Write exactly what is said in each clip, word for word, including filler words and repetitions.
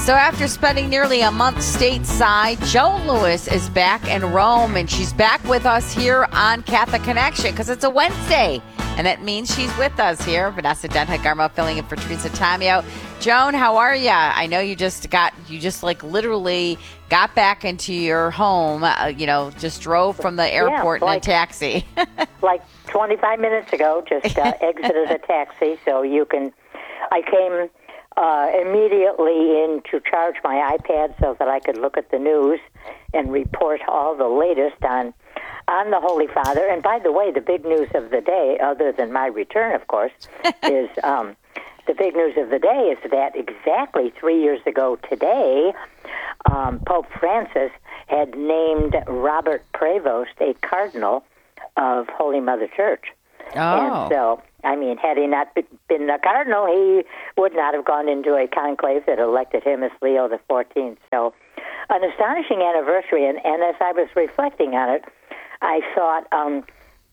So after spending nearly a month stateside, Joan Lewis is back in Rome, and she's back with us here on Catholic Connection because it's a Wednesday, and that means she's with us here. Vanessa Denhart-Garmo filling in for Teresa Tomeo. Joan, how are you? I know you just got, you just like literally got back into your home, uh, you know, just drove from the airport yeah, like, in a taxi. Like twenty-five minutes ago, just uh, exited a taxi, so you can, I came... Uh, immediately in to charge my iPad so that I could look at the news and report all the latest on on the Holy Father. And by the way, the big news of the day, other than my return, of course, is um, the big news of the day is that exactly three years ago today, um, Pope Francis had named Robert Prevost a cardinal of Holy Mother Church. Oh. And so, I mean, had he not been a cardinal, he would not have gone into a conclave that elected him as Leo the fourteenth. So, an astonishing anniversary. And, and as I was reflecting on it, I thought, um,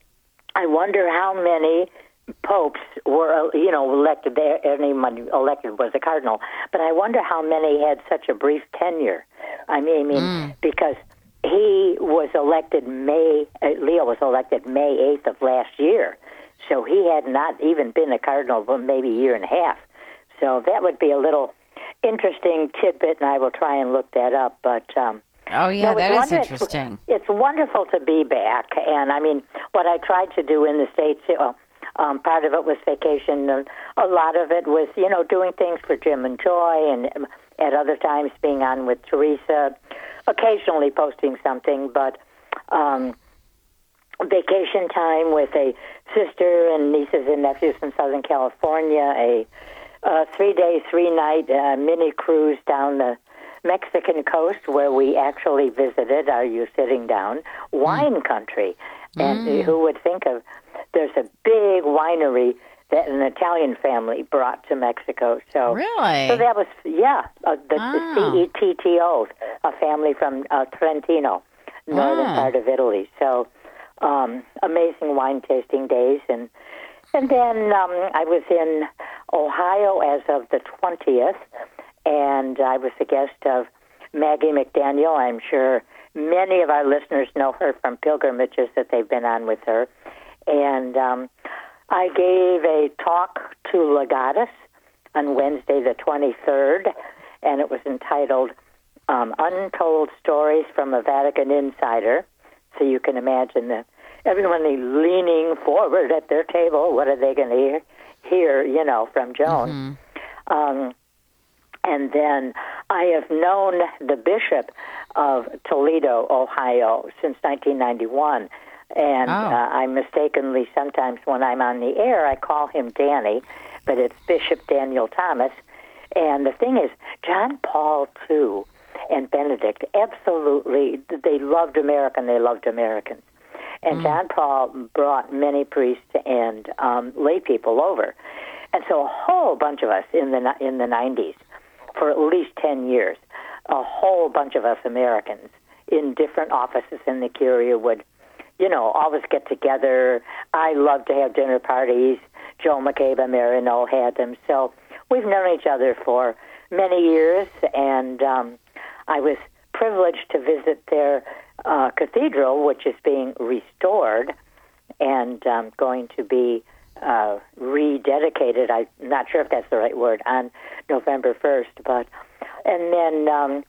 I wonder how many popes were, you know, elected there. Anyone elected was a cardinal. But I wonder how many had such a brief tenure. I mean, I mean mm. because he was elected May, uh, Leo was elected May eighth of last year. So he had not even been a cardinal for maybe a year and a half. So that would be a little interesting tidbit, and I will try and look that up. But um, oh, yeah, no, that wonder- is interesting. It's, it's wonderful to be back. And, I mean, what I tried to do in the States, well, um, part of it was vacation. And a lot of it was, you know, doing things for Jim and Joy, and um, at other times being on with Teresa, occasionally posting something, but... Um, vacation time with a sister and nieces and nephews in Southern California, a uh, three-day, three-night uh, mini cruise down the Mexican coast where we actually visited, are you sitting down, wine mm. country. And mm. who would think of, there's a big winery that an Italian family brought to Mexico. So, really? So that was, yeah, uh, the, wow. the C E T T O, a family from uh, Trentino, northern ah. part of Italy. So, Um, amazing wine tasting days, and and then um, I was in Ohio as of the twentieth, and I was a guest of Maggie McDaniel. I'm sure many of our listeners know her from pilgrimages that they've been on with her, and um, I gave a talk to Legatus on Wednesday the twenty-third, and it was entitled um, Untold Stories from a Vatican Insider. So you can imagine that everyone leaning forward at their table. What are they going to hear, hear, you know, from Joan? Mm-hmm. Um, and then I have known the bishop of Toledo, Ohio, since nineteen ninety-one. And oh. uh, I mistakenly, sometimes when I'm on the air, I call him Danny, but it's Bishop Daniel Thomas. And the thing is, John Paul the Second and Benedict, absolutely, they loved America and they loved Americans. And mm. John Paul brought many priests and um, lay people over. And so a whole bunch of us in the in the nineties, for at least ten years, a whole bunch of us Americans in different offices in the Curia would, you know, always get together. I love to have dinner parties. Joe McCabe and Marino had them. So we've known each other for many years, and um, I was privileged to visit their uh, cathedral, which is being restored and um, going to be uh, rededicated. I'm not sure if that's the right word, on November first. But and then um,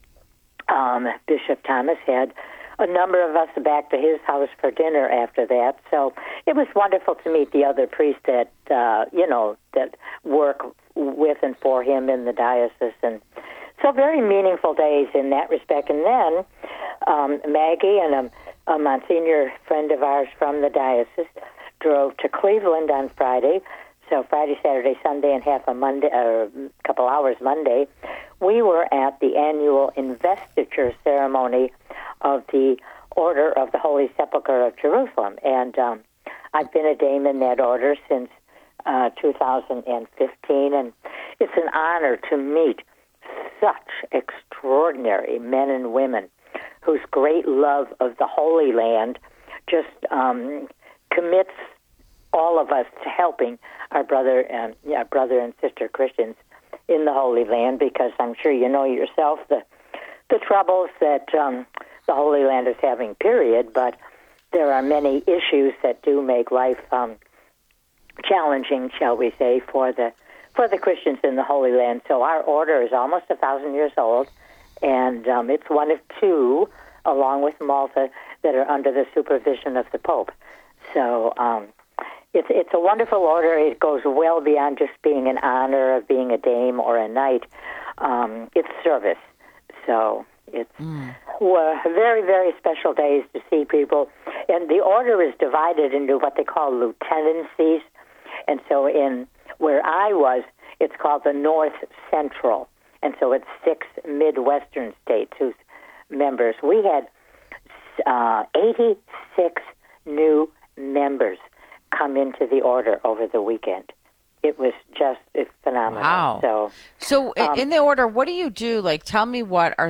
um, Bishop Thomas had a number of us back to his house for dinner after that. So it was wonderful to meet the other priests that uh, you know that work with and for him in the diocese, and so very meaningful days in that respect. And then um, Maggie and a, a Monsignor friend of ours from the diocese drove to Cleveland on Friday. So Friday, Saturday, Sunday, and half a Monday, or a couple hours Monday, we were at the annual investiture ceremony of the Order of the Holy Sepulchre of Jerusalem. And um, I've been a dame in that order since uh, two thousand fifteen, and it's an honor to meet such extraordinary men and women whose great love of the Holy Land just um, commits all of us to helping our brother and yeah, brother and sister Christians in the Holy Land, because I'm sure you know yourself the the troubles that um, the Holy Land is having, period. But there are many issues that do make life um, challenging, shall we say, for the for the Christians in the Holy Land. So our order is almost a thousand years old, and um, it's one of two, along with Malta, that are under the supervision of the Pope. So um, it's it's a wonderful order. It goes well beyond just being an honor of being a dame or a knight. Um, it's service. So it's mm. well, very, very special days to see people. And the order is divided into what they call lieutenancies. And so in where I was, it's called the North Central. And so it's six Midwestern states whose members. We had uh, eighty-six new members come into the order over the weekend. It was just phenomenal. Wow. So, so um, in the order, what do you do? Like, tell me what are